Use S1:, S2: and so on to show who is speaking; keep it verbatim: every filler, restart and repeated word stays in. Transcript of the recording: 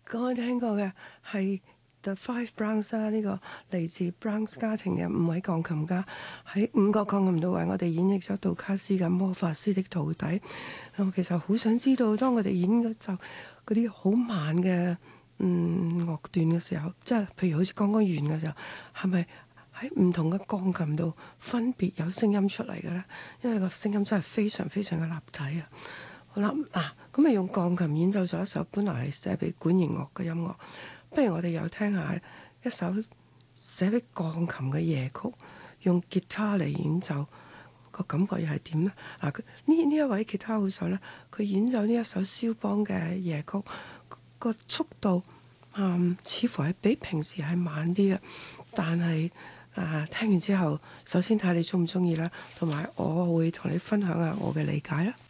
S1: 剛剛聽過嘅係 The Five Browns 啦，呢個嚟自 Browns 家庭嘅五位鋼琴家喺五個鋼琴度為我哋演繹咗杜卡斯嘅魔法師的徒弟。我其實好想知道，當我哋演咗就嗰啲好慢嘅嗯樂段嘅時候，即係譬如好似剛剛完嘅時候，係咪喺唔同嘅鋼琴度分別有聲音出嚟嘅咧？因為個聲音真係非常非常嘅立體啊！好啦，嗱，咁咪用鋼琴演奏咗一首本來係寫俾管弦樂嘅音樂，不如我哋又聽下一首寫俾鋼琴嘅夜曲，用吉他嚟演奏，個感覺又係點呢？嗱，呢呢一位吉他好手呢，佢演奏呢一首肖邦嘅夜曲，個速度嗯似乎係比平時係慢啲嘅，但係啊聽完之後，首先睇下你中唔中意啦，同埋我會同你分享下我嘅理解啦。